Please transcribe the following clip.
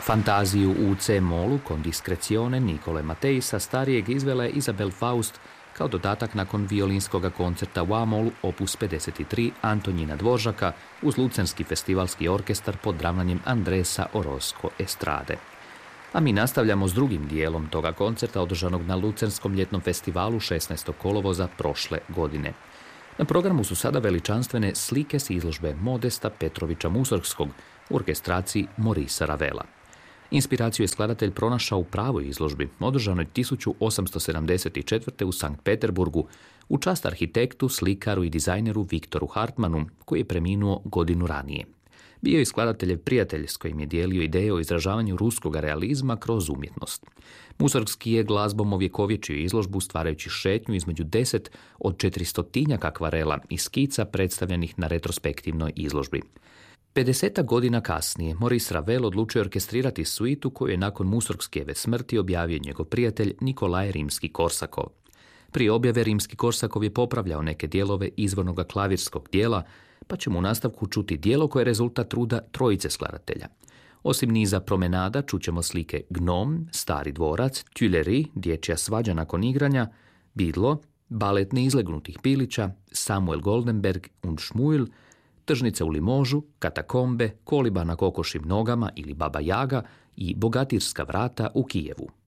Fantaziju u C-molu con discrezione Nikole Mateisa starijeg izvela je Isabel Faust kao dodatak nakon violinskog koncerta u A-molu opus 53 Antonjina Dvoržaka uz Lucenski festivalski orkestar pod ravnanjem Andresa Orozco Estrade. A mi nastavljamo s drugim dijelom toga koncerta održanog na Lucenskom ljetnom festivalu 16. kolovoza prošle godine. Na programu su sada veličanstvene slike s izložbe Modesta Petrovića Mussorgskog u orkestraciji Maurice Ravela. Inspiraciju je skladatelj pronašao u pravoj izložbi, održanoj 1874. u Sankt Peterburgu, u čast arhitektu, slikaru i dizajneru Viktoru Hartmanu, koji je preminuo godinu ranije. Bio je skladateljev prijatelj s kojim je dijelio ideje o izražavanju ruskog realizma kroz umjetnost. Mussorgski je glazbom ovjekovječio izložbu stvarajući šetnju između 10 od 400 akvarela i skica predstavljenih na retrospektivnoj izložbi. 50 godina kasnije Maurice Ravel odlučio orkestrirati suitu koju je nakon Mussorgskijeve smrti objavio njegov prijatelj Nikolaj Rimski-Korsakov. Prije objave Rimski-Korsakov je popravljao neke dijelove izvornog klavirskog dijela, pa ćemo u nastavku čuti dijelo koje je rezultat truda trojice skladatelja. Osim niza promenada čućemo slike Gnom, Stari dvorac, Tuileries, dječja svađa nakon igranja, Bidlo, balet neizlegnutih pilića, Samuel Goldenberg und Schmuel, Tržnica u Limožu, Katakombe, Koliba na kokošim nogama ili Baba Jaga i Bogatirska vrata u Kijevu.